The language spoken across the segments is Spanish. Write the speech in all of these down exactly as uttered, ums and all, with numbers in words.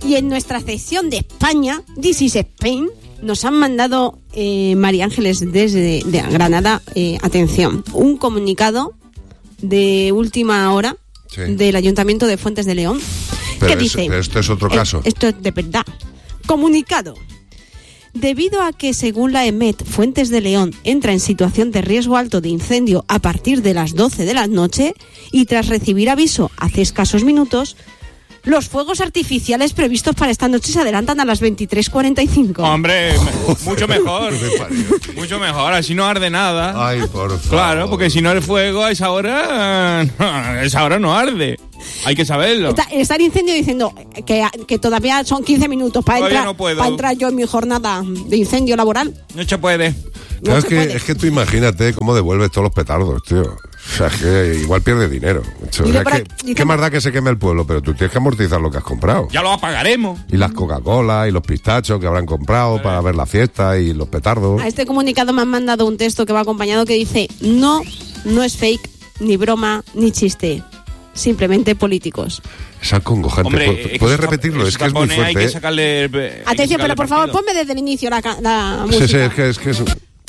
Y en nuestra sección de España, This is Spain, nos han mandado eh, María Ángeles desde de Granada, eh, atención, un comunicado de última hora sí. del Ayuntamiento de Fuentes de León, pero que es, dice... Pero esto es otro caso. Eh, esto es de verdad. Comunicado. Debido a que, según la EMET, Fuentes de León entra en situación de riesgo alto de incendio a partir de las doce de la noche y tras recibir aviso hace escasos minutos, los fuegos artificiales previstos para esta noche se adelantan a las veintitrés cuarenta y cinco. Hombre, mucho mejor. Mucho mejor, así no arde nada. Ay, por favor. Claro, porque si no el fuego a esa hora, a esa hora no arde. Hay que saberlo. Está, está el incendio diciendo que, que todavía son quince minutos para entrar, no puedo. para entrar yo en mi jornada de incendio laboral. No se puede. Claro, No es, se que, puede. es que tú imagínate cómo devuelves todos los petardos, tío. O sea, es que igual pierde dinero. O sea, para, que, dice, ¿qué más da que se queme el pueblo? Pero tú tienes que amortizar lo que has comprado. Ya lo apagaremos. Y las Coca-Cola y los pistachos que habrán comprado eh. para ver la fiesta y los petardos. A este comunicado me han mandado un texto que va acompañado que dice: no, no es fake, ni broma, ni chiste. Simplemente políticos. Es acongojante. Hombre, ¿Puedes es repetirlo? Es que es muy fuerte. Hay que sacarle, hay Atención, que sacarle pero por favor, partido. ponme desde el inicio la, la música. Sí, sí, es que es... Que es...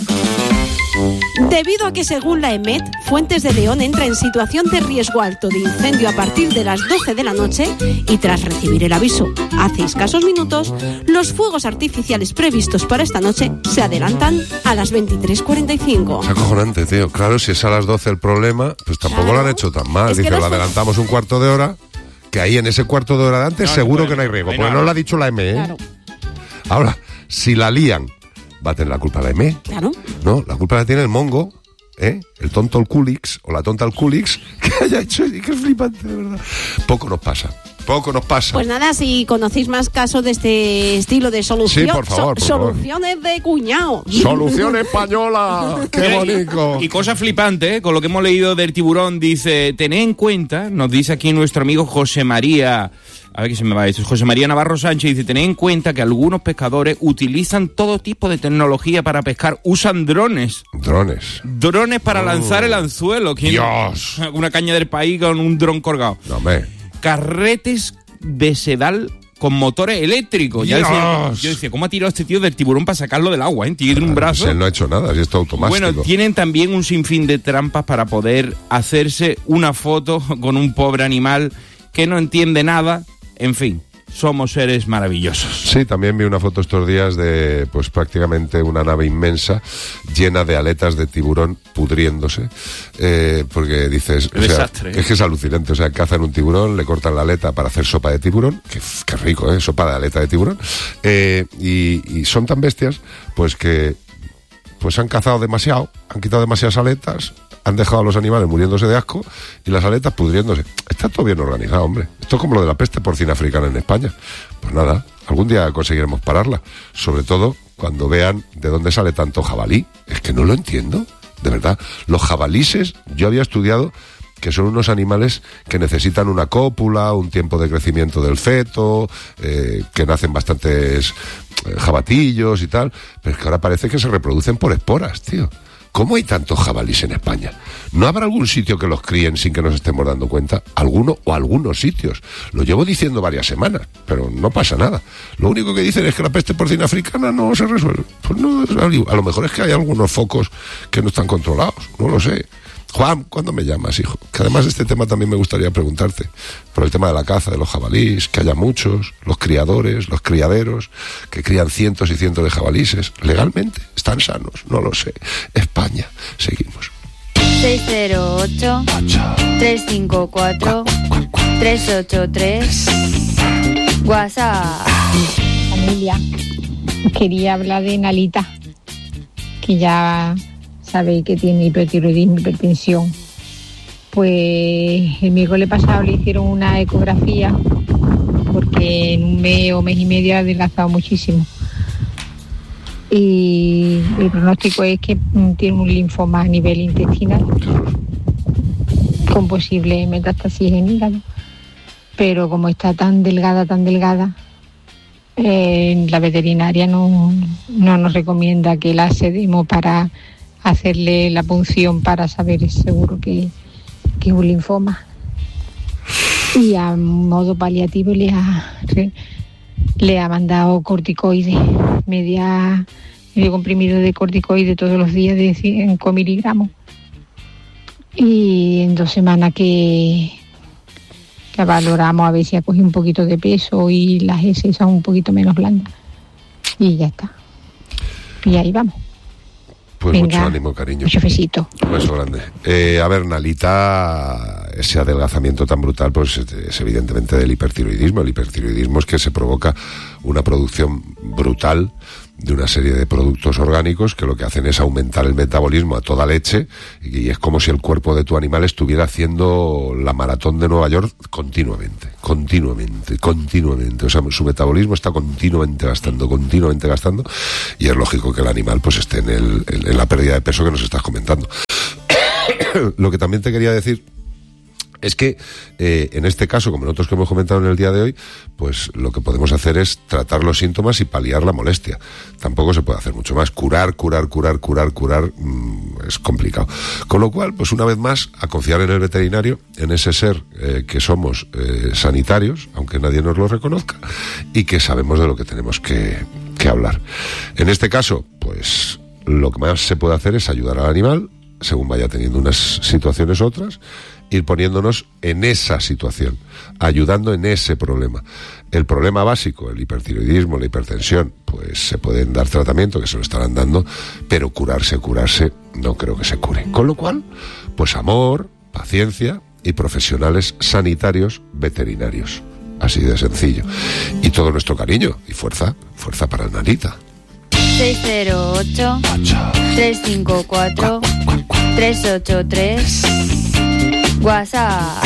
Debido a que, según la EMET, Fuentes de León entra en situación de riesgo alto de incendio a partir de las doce de la noche y tras recibir el aviso hace escasos minutos, los fuegos artificiales previstos para esta noche se adelantan a las veintitrés cuarenta y cinco. Es acojonante, tío. Claro, si es a las doce el problema, pues tampoco Claro. lo han hecho tan mal. Es que Dice, los lo fue- adelantamos un cuarto de hora, que ahí en ese cuarto de hora de antes No, seguro no, que no hay riesgo, no, porque no. no lo ha dicho la M, ¿eh? Claro, Ahora, si la lían, va a tener la culpa la M. claro. No, la culpa la tiene el mongo, ¿eh? El tonto el Culix, o la tonta el Culix, que haya hecho, y que es flipante, de verdad. Poco nos pasa, poco nos pasa. Pues nada, si conocéis más casos de este estilo de solución, Sí, por favor, por so- favor. soluciones de cuñado. ¡Solución española! ¡Qué Mira, bonito! Y, y cosa flipante, ¿eh? Con lo que hemos leído del tiburón, dice, tened en cuenta, nos dice aquí nuestro amigo José María, a ver qué se me va esto, José María Navarro Sánchez, dice, tened en cuenta que algunos pescadores utilizan todo tipo de tecnología para pescar, usan drones. Drones. Drones para oh. lanzar el anzuelo. ¿Quién? Dios. Una caña del país con un dron colgado. No, me. Carretes de sedal con motores eléctricos. Ya decía, yo decía, ¿cómo ha tirado este tío del tiburón para sacarlo del agua? ¿eh? Tiene un brazo. Pues él no ha hecho nada, es esto automático. Bueno, tienen también un sinfín de trampas para poder hacerse una foto con un pobre animal que no entiende nada. En fin, somos seres maravillosos. Sí, también vi una foto estos días de, pues prácticamente una nave inmensa llena de aletas de tiburón pudriéndose, eh, porque dices, o sea, desastre, ¿eh? Es que es alucinante, o sea, cazan un tiburón, le cortan la aleta para hacer sopa de tiburón, que, que rico, ¿eh? Sopa de aleta de tiburón, eh, y, y son tan bestias, pues que, pues han cazado demasiado, han quitado demasiadas aletas, han dejado a los animales muriéndose de asco y las aletas pudriéndose. Está todo bien organizado, hombre. Esto es como lo de la peste porcina africana en España. Pues nada, algún día conseguiremos pararla. Sobre todo cuando vean de dónde sale tanto jabalí. Es que no lo entiendo, de verdad. Los jabalíes, yo había estudiado que son unos animales que necesitan una cópula, un tiempo de crecimiento del feto, eh, que nacen bastantes eh, jabatillos y tal, pero es que ahora parece que se reproducen por esporas, tío. ¿Cómo hay tantos jabalíes en España? ¿No habrá algún sitio que los críen sin que nos estemos dando cuenta? Alguno o algunos sitios. Lo llevo diciendo varias semanas, pero no pasa nada. Lo único que dicen es que la peste porcina africana no se resuelve. Pues no, a lo mejor es que hay algunos focos que no están controlados, no lo sé. Juan, ¿cuándo me llamas, hijo? Que además de este tema también me gustaría preguntarte por el tema de la caza de los jabalíes, que haya muchos, los criadores, los criaderos, que crían cientos y cientos de jabalíes. ¿Legalmente? ¿Están sanos? No lo sé. España. Seguimos. seis cero ocho, tres cinco cuatro, tres ocho tres. WhatsApp. Familia, quería hablar de Nalita, que ya sabéis que tiene hipertiroidismo, hipertensión. Pues el miércoles pasado le hicieron una ecografía porque en un mes o mes y medio ha adelgazado muchísimo. Y el pronóstico es que tiene un linfoma a nivel intestinal con posible metástasis en hígado. Pero como está tan delgada, tan delgada, eh, la veterinaria no, no nos recomienda que la sedemos para hacerle la punción para saber seguro que, que es un linfoma. Y a modo paliativo le ha, le ha mandado corticoides, media, medio comprimido de corticoides todos los días de cinco miligramos. Y en dos semanas que, que valoramos a ver si ha cogido un poquito de peso y las heces son un poquito menos blandas. Y ya está. Y ahí vamos. Pues Venga, mucho ánimo, cariño. Mucho besito. Un beso grande. Eh, a ver, Nalita, ese adelgazamiento tan brutal, pues es evidentemente del hipertiroidismo. El hipertiroidismo es que se provoca una producción brutal de una serie de productos orgánicos que lo que hacen es aumentar el metabolismo a toda leche, y es como si el cuerpo de tu animal estuviera haciendo la maratón de Nueva York continuamente, continuamente, continuamente. O sea, su metabolismo está continuamente gastando, continuamente gastando, y es lógico que el animal pues esté en, el, en la pérdida de peso que nos estás comentando. Lo que también te quería decir es que eh, en este caso, como en otros que hemos comentado en el día de hoy, pues lo que podemos hacer es tratar los síntomas y paliar la molestia. Tampoco se puede hacer mucho más. Curar, curar, curar, curar, curar mmm, es complicado. Con lo cual, pues una vez más, a confiar en el veterinario, en ese ser eh, que somos eh, sanitarios, aunque nadie nos lo reconozca, y que sabemos de lo que tenemos que, que hablar. En este caso, pues lo que más se puede hacer es ayudar al animal, según vaya teniendo unas situaciones u otras, ir poniéndonos en esa situación, ayudando en ese problema. El problema básico, el hipertiroidismo, la hipertensión, pues se pueden dar tratamiento, que se lo estarán dando, pero curarse, curarse, no creo que se cure. Con lo cual, pues amor, paciencia y profesionales sanitarios veterinarios. Así de sencillo. Y todo nuestro cariño y fuerza, fuerza para Nalita. seis cero ocho, tres cinco cuatro, tres ocho tres WhatsApp.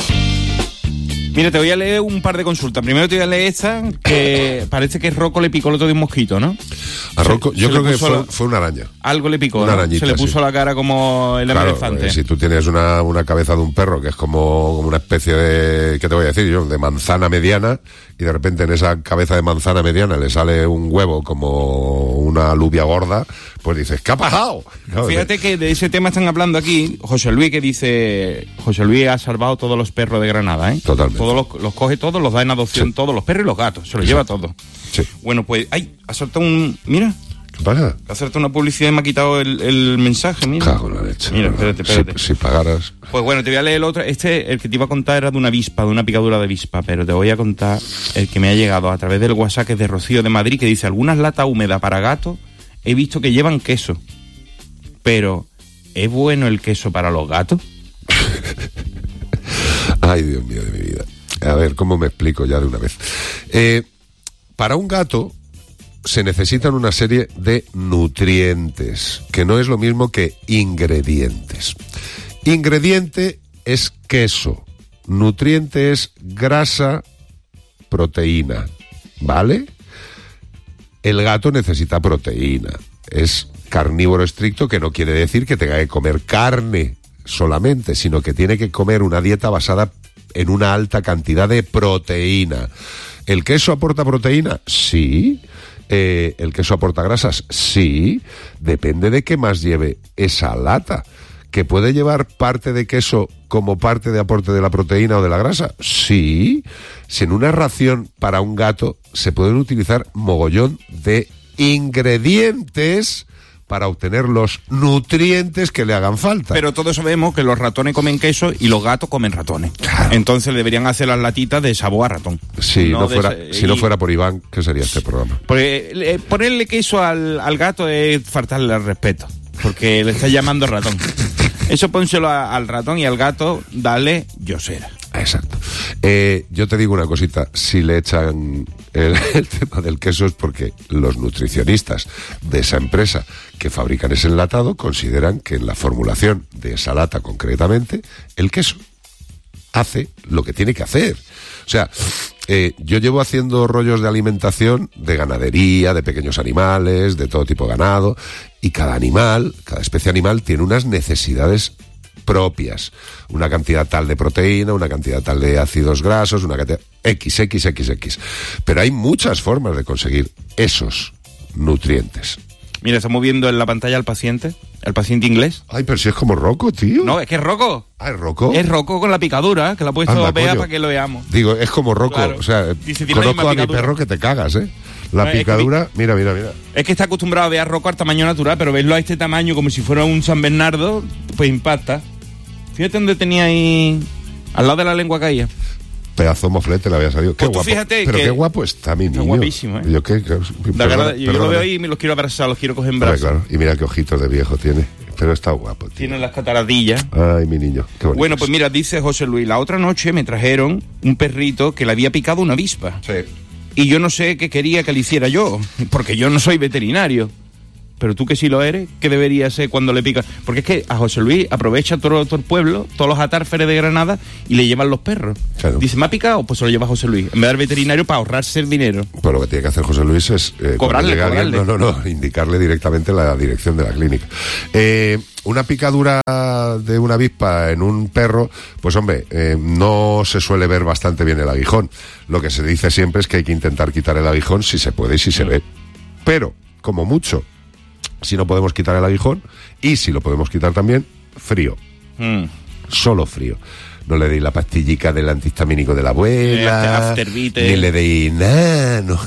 Mira, te voy a leer un par de consultas. Primero te voy a leer esta, que parece que Rocco le picó el otro día un mosquito, ¿no? A Rocco, se, yo se creo que fue, la, fue una araña. Algo le picó, una ¿no? arañita, Se le puso sí. la cara como el claro, elefante. Eh, si tú tienes una, una cabeza de un perro que es como, como una especie de, ¿qué te voy a decir yo? De manzana mediana, y de repente en esa cabeza de manzana mediana le sale un huevo como una alubia gorda, pues dices, ¿qué ha pasado? Claro, fíjate que de ese tema están hablando aquí José Luis, que dice, José Luis ha salvado todos los perros de Granada, ¿eh? Totalmente. Todos los, los coge todos, los da en adopción, sí. Todos los perros y los gatos, se los sí. lleva todos. Sí. Bueno, pues, ay, ha soltado un, mira. ¿Qué pasa? Ha soltado una publicidad y me ha quitado el, el mensaje, mira. Cago en la leche. Mira, espérate, espérate. Si, si pagaras. Pues bueno, te voy a leer el otro. Este, el que te iba a contar era de una avispa, de una picadura de avispa, pero te voy a contar el que me ha llegado a través del WhatsApp, que es de Rocío de Madrid, que dice, algunas latas húmedas para gatos he visto que llevan queso. Pero, ¿es bueno el queso para los gatos? Ay, Dios mío de mi vida. A ver, ¿cómo me explico ya de una vez? Eh, para un gato se necesitan una serie de nutrientes, que no es lo mismo que ingredientes. Ingrediente es queso, nutriente es grasa, proteína, ¿vale? El gato necesita proteína, es carnívoro estricto, que no quiere decir que tenga que comer carne solamente, sino que tiene que comer una dieta basada en una alta cantidad de proteína. ¿El queso aporta proteína? Sí. Eh, ¿El queso aporta grasas? Sí. Depende de qué más lleve esa lata. ¿Que puede llevar parte de queso como parte de aporte de la proteína o de la grasa? Sí. Si en una ración para un gato se pueden utilizar mogollón de ingredientes para obtener los nutrientes que le hagan falta. Pero todos sabemos que los ratones comen queso y los gatos comen ratones. Claro. Entonces deberían hacer las latitas de sabor a ratón. Sí, no no fuera, ese, si y... no fuera por Iván, ¿qué sería este programa? Porque, eh, ponerle queso al, al gato es faltarle al respeto, porque le está llamando ratón. Eso pónselo a, al ratón, y al gato dale yosera. Exacto. Eh, yo te digo una cosita, si le echan el, el tema del queso es porque los nutricionistas de esa empresa que fabrican ese enlatado consideran que en la formulación de esa lata concretamente, el queso hace lo que tiene que hacer. O sea, eh, yo llevo haciendo rollos de alimentación, de ganadería, de pequeños animales, de todo tipo de ganado, y cada animal, cada especie animal tiene unas necesidades propias, una cantidad tal de proteína, una cantidad tal de ácidos grasos, una cantidad X, X, X, X. Pero hay muchas formas de conseguir esos nutrientes. Mira, estamos viendo en la pantalla al paciente, el paciente inglés. Ay, pero si es como Rocco, tío. No, es que es Rocco. Ah, ¿es Rocco? Es Rocco con la picadura, que la ha puesto Anda, Bea coño. para que lo veamos. Digo, es como Rocco. Claro. O sea, Dice, tiene la conozco misma a mi picadura. perro que te cagas, ¿eh? La No, es que picadura, mira, mira, mira. Es que está acostumbrado a ver a Rocco al tamaño natural, pero verlo a este tamaño como si fuera un San Bernardo, pues impacta. Fíjate dónde tenía ahí, al lado de la lengua caída. Pedazo moflete le había salido. Qué Pues tú guapo. fíjate pero que- qué guapo está mi Está niño. guapísimo, ¿eh? Yo, qué, qué- La perdona, verdad, yo lo perdóname. veo ahí y me los quiero abrazar, los quiero coger en Hombre, brazos. claro. Y mira qué ojitos de viejo tiene. Pero está guapo, tío. Tienen las cataradillas. Ay, mi niño. Qué bonito. Bueno, pues mira, dice José Luis, la otra noche me trajeron un perrito que le había picado una avispa. Sí. Y yo no sé qué quería que le hiciera yo, porque yo no soy veterinario. Pero tú que sí lo eres, ¿qué debería ser cuando le pica? Porque es que a José Luis aprovecha todo, todo el pueblo, todos los atárferes de Granada, y le llevan los perros. Claro. Dice, ¿me ha picado? Pues se lo lleva José Luis. En vez del veterinario para ahorrarse el dinero. Pues lo que tiene que hacer José Luis es eh, cuando Cobrarle, llega alguien- cobrarle. no, no, no, indicarle directamente la dirección de la clínica. Eh, una picadura de una avispa en un perro, pues hombre, eh, no se suele ver bastante bien el aguijón. Lo que se dice siempre es que hay que intentar quitar el aguijón si se puede y si se ve. Pero, como mucho, si no podemos quitar el aguijón, y si lo podemos quitar también, frío. Mm. Solo frío. No le deis la pastillica del antihistamínico de la abuela, Eh, Afterbite. ni le deis nada, no.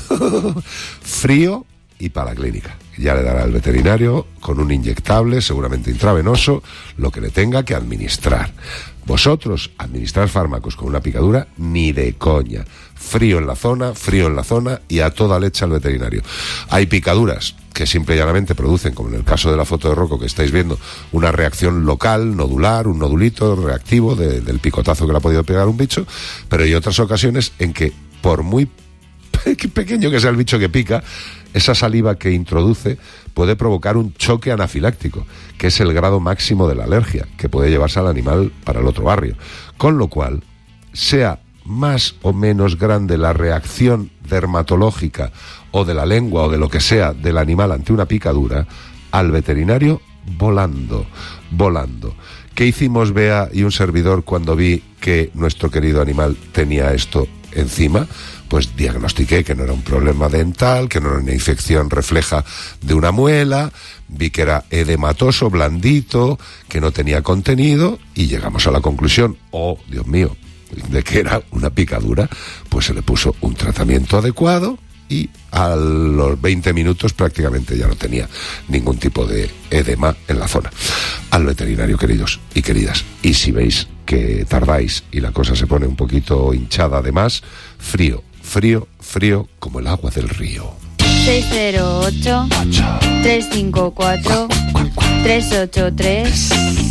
Frío y para la clínica. Ya le dará el veterinario con un inyectable, seguramente intravenoso, lo que le tenga que administrar. Vosotros, administrar fármacos con una picadura, ni de coña. Frío en la zona, frío en la zona y a toda leche al veterinario. Hay picaduras que simple y llanamente producen, como en el caso de la foto de Rocco que estáis viendo, una reacción local, nodular, un nodulito reactivo de- del picotazo que le ha podido pegar un bicho, pero hay otras ocasiones en que, por muy pe- pequeño que sea el bicho que pica, esa saliva que introduce puede provocar un choque anafiláctico, que es el grado máximo de la alergia, que puede llevarse al animal para el otro barrio. Con lo cual, sea más o menos grande la reacción dermatológica o de la lengua o de lo que sea del animal ante una picadura, al veterinario volando, volando. ¿Qué hicimos Bea y un servidor cuando vi que nuestro querido animal tenía esto encima? Pues diagnostiqué que no era un problema dental, que no era una infección refleja de una muela, vi que era edematoso, blandito, que no tenía contenido, y llegamos a la conclusión, oh, Dios mío, de que era una picadura. Pues se le puso un tratamiento adecuado y a los veinte minutos prácticamente ya no tenía ningún tipo de edema en la zona. Al veterinario, queridos y queridas. Y si veis que tardáis y la cosa se pone un poquito hinchada además, frío, frío, frío como el agua del río. seis cero ocho, tres cinco cuatro, tres ocho tres.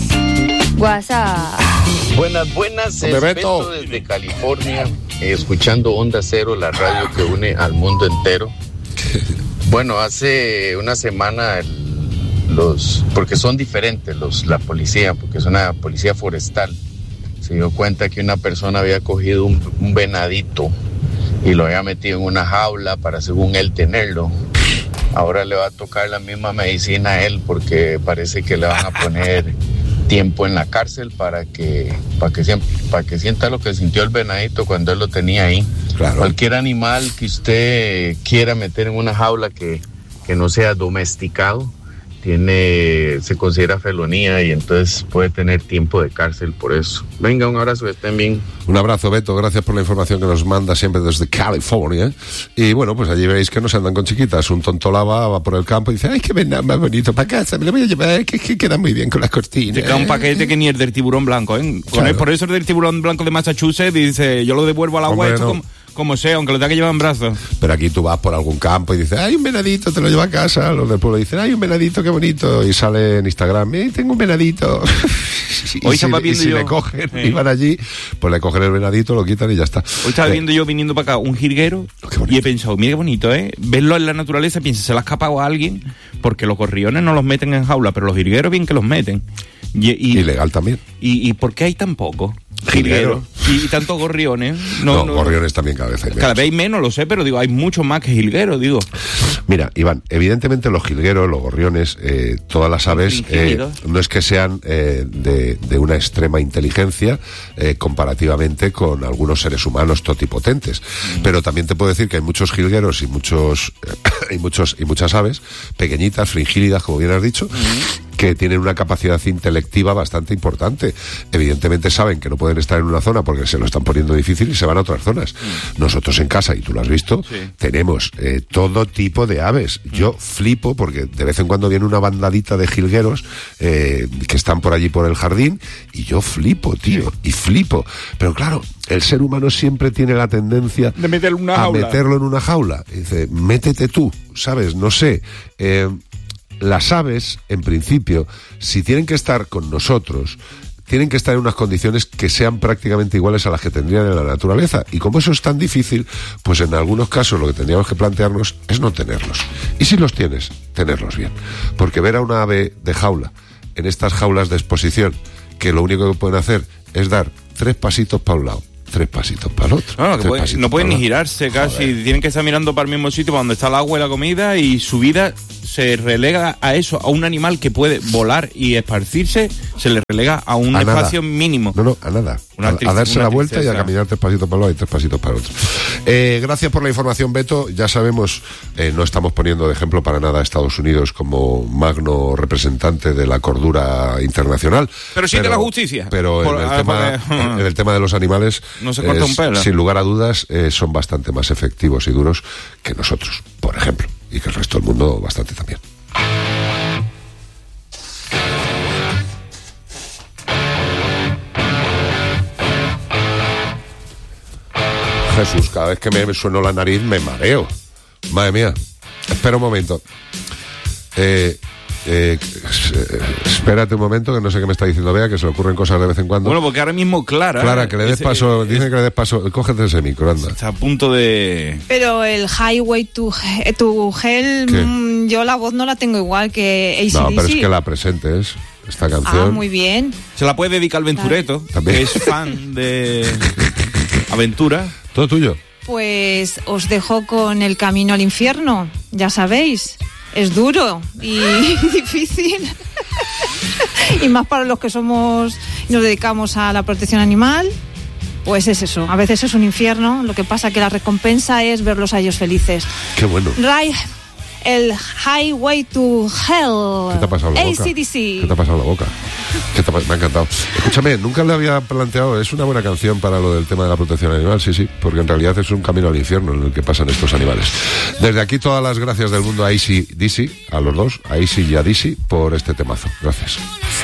WhatsApp. Buenas, buenas, Hombre, es Beto. Beto desde California, eh, escuchando Onda Cero, la radio que une al mundo entero. Bueno, hace una semana el- los, porque son diferentes los, la policía, porque es una policía forestal, se dio cuenta que una persona había cogido un, un venadito y lo había metido en una jaula para, según él, tenerlo. Ahora le va a tocar la misma medicina a él porque parece que le van a poner tiempo en la cárcel para que para que siempre, para que sienta lo que sintió el venadito cuando él lo tenía ahí. Claro. Cualquier animal que usted quiera meter en una jaula que, que no sea domesticado tiene se considera felonía y entonces puede tener tiempo de cárcel por eso. Venga, un abrazo, que estén bien. Un abrazo, Beto, gracias por la información que nos manda siempre desde California. Y bueno, pues allí veréis que no se andan con chiquitas. Un tonto lava va por el campo y dice, ay, que venga más bonito para casa, me lo voy a llevar, que, que queda muy bien con las cortinas. Te cae un paquete que ni el del tiburón blanco, ¿eh? Con Claro. el- por eso el del tiburón blanco de Massachusetts dice, yo lo devuelvo al agua Hombre, esto no. como, como sea, aunque lo tenga que llevar en brazos. Pero aquí tú vas por algún campo y dices, hay un venadito, te lo lleva a casa. Los del pueblo dicen, hay un venadito, qué bonito. Y sale en Instagram, eh, tengo un venadito. y Hoy si, estaba y viendo si yo- le cogen Sí. y van allí, pues le cogen el venadito, lo quitan y ya está. Hoy estaba Eh, viendo yo viniendo para acá un jilguero Qué bonito. y he pensado, mira qué bonito, ¿eh? Verlo en la naturaleza, piensa, se lo ha escapado a alguien, porque los gorriones no los meten en jaula, pero los jilgueros bien que los meten. Y, y, Ilegal también. y, ¿y por qué hay tan pocos Jilgueros. jilgueros? Y, y tantos gorriones. No, gorriones también cada vez hay menos. Cada vez hay menos, lo sé, pero digo, hay mucho más que jilgueros, digo. Mira, Iván, evidentemente los jilgueros, los gorriones, eh, todas las aves, eh, Infringidos. no es que sean eh, de, de una extrema inteligencia eh, comparativamente con algunos seres humanos totipotentes. Mm. Pero también te puedo decir que hay muchos jilgueros y muchos y muchos y muchas aves pequeñitas, fringílidas, como bien has dicho, Mm. que tienen una capacidad intelectiva bastante importante. Evidentemente saben que no pueden estar en una zona porque se lo están poniendo difícil y se van a otras zonas. Mm. Nosotros en casa, y tú lo has visto, sí. tenemos eh, todo tipo de aves. Mm. Yo flipo porque de vez en cuando viene una bandadita de jilgueros eh, que están por allí por el jardín y yo flipo, tío, sí. y flipo. Pero claro, el ser humano siempre tiene la tendencia de meterlo en una a jaula. meterlo en una jaula. Y dice, métete tú, ¿sabes? No sé. Eh, las aves, en principio, si tienen que estar con nosotros, tienen que estar en unas condiciones que sean prácticamente iguales a las que tendrían en la naturaleza. Y como eso es tan difícil, pues en algunos casos lo que tendríamos que plantearnos es no tenerlos. Y si los tienes, tenerlos bien. Porque ver a una ave de jaula, en estas jaulas de exposición, que lo único que pueden hacer es dar tres pasitos para un lado, tres pasitos para el otro. No, no, que puede, no pueden ni girarse casi, Joder. Tienen que estar mirando para el mismo sitio, para donde está el agua y la comida, y su vida se relega a eso, a un animal que puede volar y esparcirse, se le relega a un a espacio nada. mínimo. No, no, a nada. Una a, a darse la vuelta tristeza. Y a caminar tres pasitos para un lado y tres pasitos para el otro. Eh, gracias por la información, Beto. Ya sabemos, eh, no estamos poniendo de ejemplo para nada a Estados Unidos como magno representante de la cordura internacional. Pero sí pero, de la justicia. Pero por, en, el tema, porque... en el tema de los animales, no se corta es, un pelo. Sin lugar a dudas, eh, son bastante más efectivos y duros que nosotros, por ejemplo. Y que el resto del mundo bastante también. Jesús, cada vez que me sueno la nariz me mareo. Madre mía. Espera un momento. Eh, eh, espérate un momento, que no sé qué me está diciendo Bea, que se le ocurren cosas de vez en cuando. Bueno, porque ahora mismo Clara... Clara, que le des paso, es, dicen que le des paso, cógete ese micro, anda. Está a punto de... Pero el Highway to, to Hell, mmm, yo la voz no la tengo igual que A C D C. No, pero es que la presentes, esta canción. Ah, muy bien. Se la puede dedicar al Ventureto, que es fan de aventura. Todo tuyo. Pues os dejo con El camino al infierno, ya sabéis. Es duro y difícil. Y más para los que somos y nos dedicamos a la protección animal, pues es eso. A veces es un infierno, lo que pasa que la recompensa es verlos a ellos felices. Qué bueno. Right, el Highway to Hell. ¿Qué te ha pasado la boca? A C D C. ¿Qué te ha pasado la boca? ¿Qué te ha, me ha encantado. Escúchame, nunca le había planteado, es una buena canción para lo del tema de la protección animal, sí, sí, porque en realidad es un camino al infierno en el que pasan estos animales. Desde aquí todas las gracias del mundo a A C D C, a los dos, a A C y a D C, por este temazo. Gracias.